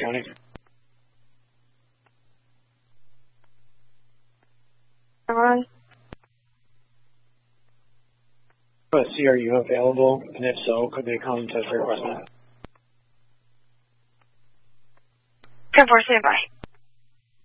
County. Ron? Let's see, are you available? And if so, could they come to Fairquest? 10-4, stand by.